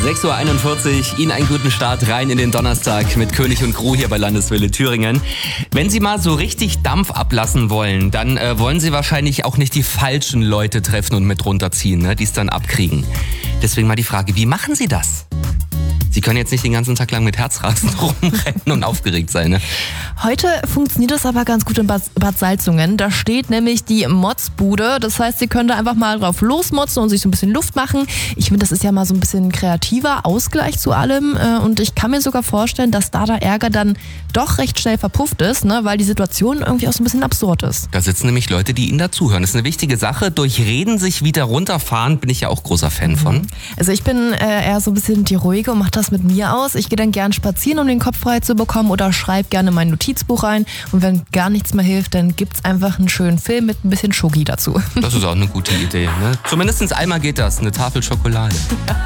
6:41 Uhr, Ihnen einen guten Start rein in den Donnerstag mit König und Crew hier bei Landeswelle Thüringen. Wenn Sie mal so richtig Dampf ablassen wollen, dann wollen Sie wahrscheinlich auch nicht die falschen Leute treffen und mit runterziehen, ne, die es dann abkriegen. Deswegen mal die Frage, wie machen Sie das? Sie können jetzt nicht den ganzen Tag lang mit Herzrasen rumrennen und aufgeregt sein, ne? Heute funktioniert das aber ganz gut in Bad Salzungen. Da steht nämlich die Motzbude. Das heißt, Sie können da einfach mal drauf losmotzen und sich so ein bisschen Luft machen. Ich finde, das ist ja mal so ein bisschen kreativer Ausgleich zu allem. Und ich kann mir sogar vorstellen, dass da der Ärger dann doch recht schnell verpufft ist, ne? Weil die Situation irgendwie auch so ein bisschen absurd ist. Da sitzen nämlich Leute, die Ihnen dazuhören. Das ist eine wichtige Sache. Durch Reden sich wieder runterfahren, bin ich ja auch großer Fan von. Also ich bin eher so ein bisschen die Ruhige und mache das mit mir aus. Ich gehe dann gern spazieren, um den Kopf frei zu bekommen, oder schreibe gerne mein Notizbuch rein. Und wenn gar nichts mehr hilft, dann gibt's einfach einen schönen Film mit ein bisschen Schoki dazu. Das ist auch eine gute Idee, ne? Zumindest einmal geht das, eine Tafel Schokolade.